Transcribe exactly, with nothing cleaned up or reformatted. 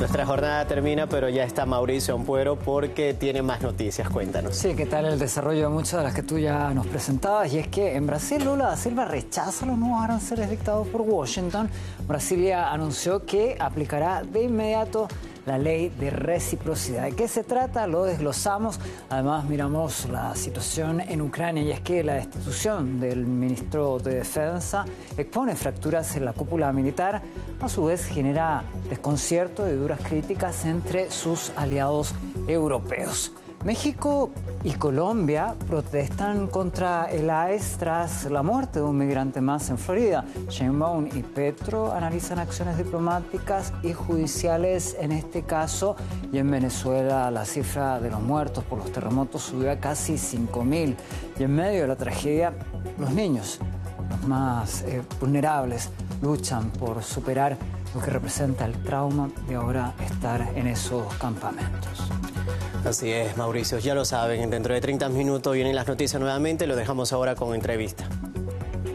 Nuestra jornada termina, pero ya está Mauricio Ampuero porque tiene más noticias. Cuéntanos. Sí, ¿qué tal el desarrollo de muchas de las que tú ya nos presentabas? Y es que en Brasil Lula da Silva rechaza los nuevos aranceles dictados por Washington. Brasilia anunció que aplicará de inmediato la ley de reciprocidad. ¿De qué se trata? Lo desglosamos. Además, miramos la situación en Ucrania, y es que la destitución del ministro de Defensa expone fracturas en la cúpula militar. A su vez, genera desconcierto y duras críticas entre sus aliados europeos. México y Colombia protestan contra el I C E tras la muerte de un migrante más en Florida. Sheinbaum y Petro analizan acciones diplomáticas y judiciales en este caso. Y en Venezuela la cifra de los muertos por los terremotos subió a casi cinco mil. Y en medio de la tragedia, los niños, los más eh, vulnerables, luchan por superar lo que representa el trauma de ahora estar en esos campamentos. Así es, Mauricio, ya lo saben, dentro de treinta minutos vienen las noticias nuevamente, lo dejamos ahora con entrevista.